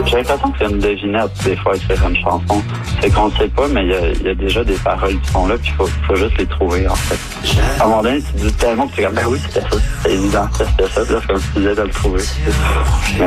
J'ai l'impression que c'est une devinette, des fois, écrire une chanson. C'est qu'on ne sait pas, mais il y a déjà des paroles qui sont là, puis il faut juste les trouver, en fait. À un moment donné, tu dis tellement que tu es comme, ben oui, c'était ça, c'était évident, c'était ça, puis là, c'est comme si tu disais de le trouver. Mais